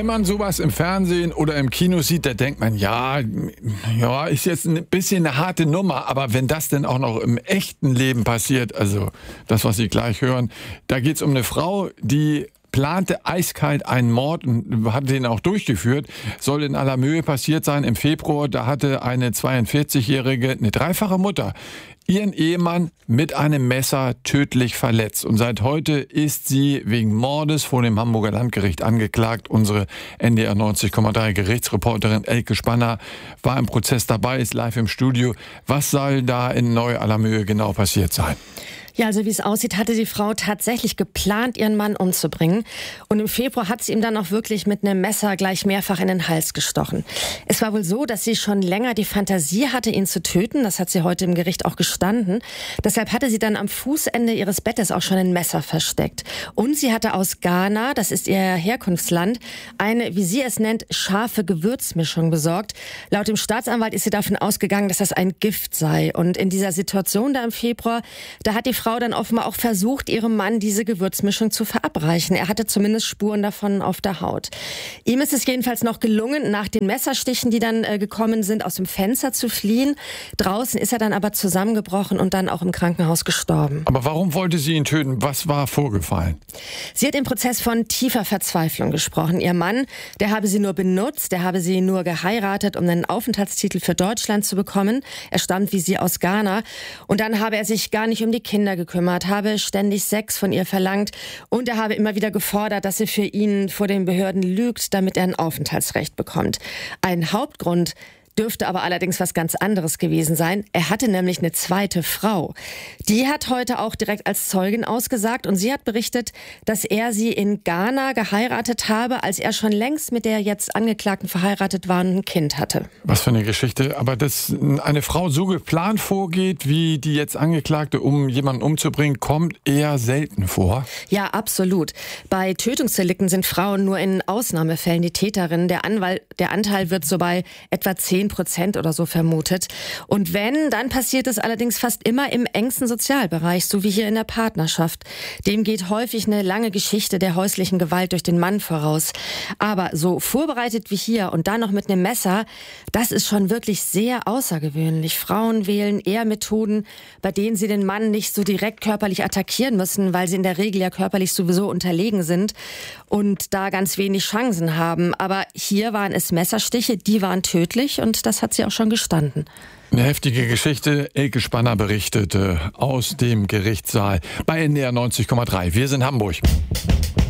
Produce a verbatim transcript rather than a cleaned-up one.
Wenn man sowas im Fernsehen oder im Kino sieht, da denkt man, ja, ja, ist jetzt ein bisschen eine harte Nummer, aber wenn das denn auch noch im echten Leben passiert, also das, was Sie gleich hören, da geht es um eine Frau, die plante eiskalt einen Mord und hat den auch durchgeführt. Soll in aller Mühe passiert sein im Februar. Da hatte eine zweiundvierzigjährige, eine dreifache Mutter, ihren Ehemann mit einem Messer tödlich verletzt. Und seit heute ist sie wegen Mordes vor dem Hamburger Landgericht angeklagt. Unsere N D R neunzig Komma drei Gerichtsreporterin Elke Spanner war im Prozess dabei, ist live im Studio. Was soll da in Neu-Allermöhe genau passiert sein? Ja, also wie es aussieht, hatte die Frau tatsächlich geplant, ihren Mann umzubringen. Und im Februar hat sie ihm dann auch wirklich mit einem Messer gleich mehrfach in den Hals gestochen. Es war wohl so, dass sie schon länger die Fantasie hatte, ihn zu töten. Das hat sie heute im Gericht auch gestanden. Deshalb hatte sie dann am Fußende ihres Bettes auch schon ein Messer versteckt. Und sie hatte aus Ghana, das ist ihr Herkunftsland, eine, wie sie es nennt, scharfe Gewürzmischung besorgt. Laut dem Staatsanwalt ist sie davon ausgegangen, dass das ein Gift sei. Und in dieser Situation da im Februar, da hat die Frau dann offenbar auch versucht, ihrem Mann diese Gewürzmischung zu verabreichen. Er hatte zumindest Spuren davon auf der Haut. Ihm ist es jedenfalls noch gelungen, nach den Messerstichen, die dann äh, gekommen sind, aus dem Fenster zu fliehen. Draußen ist er dann aber zusammengebrochen und dann auch im Krankenhaus gestorben. Aber warum wollte sie ihn töten? Was war vorgefallen? Sie hat im Prozess von tiefer Verzweiflung gesprochen. Ihr Mann, der habe sie nur benutzt, der habe sie nur geheiratet, um einen Aufenthaltstitel für Deutschland zu bekommen. Er stammt wie sie aus Ghana. Und dann habe er sich gar nicht um die Kinder gekümmert, habe ständig Sex von ihr verlangt und er habe immer wieder gefordert, dass sie für ihn vor den Behörden lügt, damit er ein Aufenthaltsrecht bekommt. Ein Hauptgrund dürfte aber allerdings was ganz anderes gewesen sein. Er hatte nämlich eine zweite Frau. Die hat heute auch direkt als Zeugin ausgesagt und sie hat berichtet, dass er sie in Ghana geheiratet habe, als er schon längst mit der jetzt Angeklagten verheiratet war und ein Kind hatte. Was für eine Geschichte. Aber dass eine Frau so geplant vorgeht, wie die jetzt Angeklagte, um jemanden umzubringen, kommt eher selten vor. Ja, absolut. Bei Tötungsdelikten sind Frauen nur in Ausnahmefällen die Täterin. Der, Anwalt, der Anteil wird so bei etwa zehn Prozent oder so vermutet. Und wenn, dann passiert es allerdings fast immer im engsten Sozialbereich, so wie hier in der Partnerschaft. Dem geht häufig eine lange Geschichte der häuslichen Gewalt durch den Mann voraus. Aber so vorbereitet wie hier und dann noch mit einem Messer, das ist schon wirklich sehr außergewöhnlich. Frauen wählen eher Methoden, bei denen sie den Mann nicht so direkt körperlich attackieren müssen, weil sie in der Regel ja körperlich sowieso unterlegen sind und da ganz wenig Chancen haben. Aber hier waren es Messerstiche, die waren tödlich und das hat sie auch schon gestanden. Eine heftige Geschichte. Elke Spanner berichtete aus dem Gerichtssaal bei N D R neunzig Komma drei. Wir sind Hamburg.